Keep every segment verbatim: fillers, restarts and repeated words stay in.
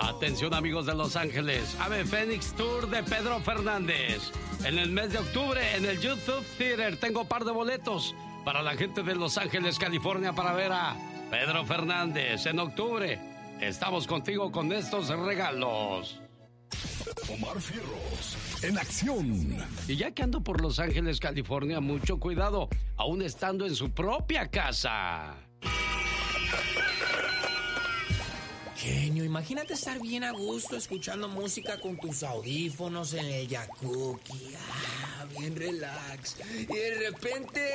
Atención amigos de Los Ángeles, Ave Fénix Tour de Pedro Fernández. En el mes de octubre en el YouTube Theater tengo par de boletos para la gente de Los Ángeles, California, para ver a Pedro Fernández en octubre. Estamos contigo con estos regalos. Omar Fierros, en acción. Y ya que ando por Los Ángeles, California, mucho cuidado, aún estando en su propia casa. Genio, imagínate estar bien a gusto escuchando música con tus audífonos en el jacuzzi. Ah, bien relax. Y de repente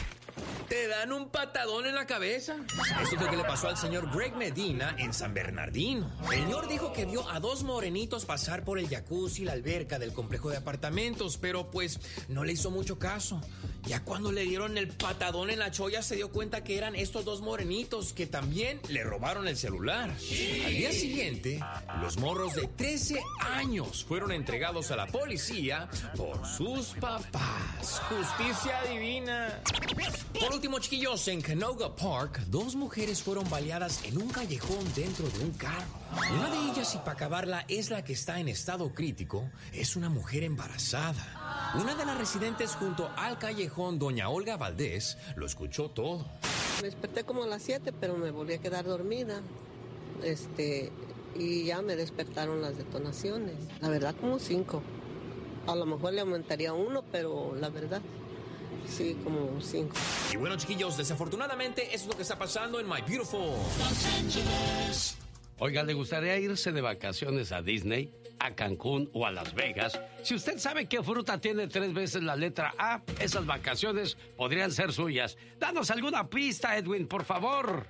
te dan un patadón en la cabeza. Eso es lo que le pasó al señor Greg Medina en San Bernardino. El señor dijo que vio a dos morenitos pasar por el jacuzzi y la alberca del complejo de apartamentos, pero pues no le hizo mucho caso. Ya cuando le dieron el patadón en la cholla se dio cuenta que eran estos dos morenitos que también le robaron el celular. Al día siguiente, los morros de trece años fueron entregados a la policía por sus papás. Justicia divina. Por último, chiquillos, en Canoga Park, dos mujeres fueron baleadas en un callejón dentro de un carro. Una de ellas, y para acabarla, es la que está en estado crítico, es una mujer embarazada. Una de las residentes junto al callejón, doña Olga Valdés, lo escuchó todo. Me desperté como a las siete, pero me volví a quedar dormida. Este, y ya me despertaron las detonaciones. La verdad, como cinco. A lo mejor le aumentaría uno, pero la verdad, sí, como cinco. Y bueno, chiquillos, desafortunadamente, eso es lo que está pasando en My Beautiful Los Ángeles. Oiga, ¿le gustaría irse de vacaciones a Disney, a Cancún o a Las Vegas? Si usted sabe qué fruta tiene tres veces la letra A, esas vacaciones podrían ser suyas. Danos alguna pista, Edwin, por favor.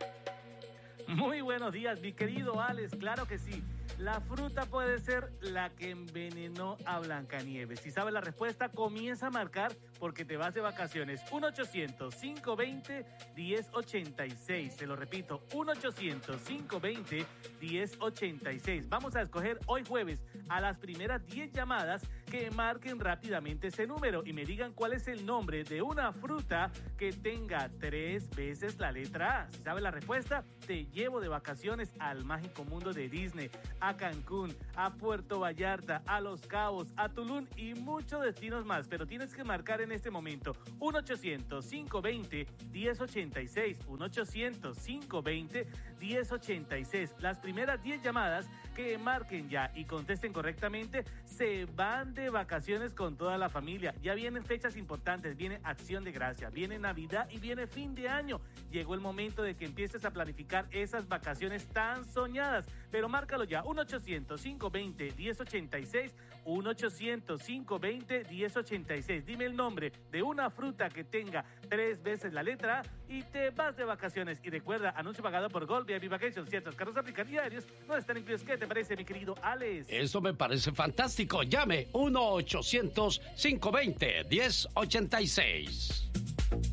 Muy buenos días, mi querido Alex, claro que sí. La fruta puede ser la que envenenó a Blancanieves. Si sabes la respuesta, comienza a marcar porque te vas de vacaciones. uno ochocientos, cinco veinte, diez ochenta y seis. Se lo repito, uno ochocientos, cinco veinte, diez ochenta y seis. Vamos a escoger hoy jueves a las primeras diez llamadas que marquen rápidamente ese número y me digan cuál es el nombre de una fruta que tenga tres veces la letra A. Si sabes la respuesta, te llevo de vacaciones al mágico mundo de Disney, a Cancún, a Puerto Vallarta, a Los Cabos, a Tulum y muchos destinos más. Pero tienes que marcar en este momento uno ochocientos, cinco veinte, diez ochenta y seis, uno ochocientos, cinco veinte, diez ochenta y seis. Las primeras diez llamadas que marquen ya y contesten correctamente se van de vacaciones con toda la familia. Ya vienen fechas importantes, viene Acción de Gracia, viene Navidad y viene fin de año. Llegó el momento de que empieces a planificar esas vacaciones tan soñadas, pero márcalo ya, uno ochocientos, cinco veinte, diez ochenta y seis, uno ochocientos, cinco veinte, diez ochenta y seis. Dime el nombre de una fruta que tenga tres veces la letra A y te vas de vacaciones. Y recuerda, anuncio pagado por Gold V I P Vacations. Ciertos carros aplicatorios no están incluidos. ¿Qué te parece, mi querido Alex? Eso me parece fantástico. Llame uno ochocientos, cinco veinte, diez ochenta y seis.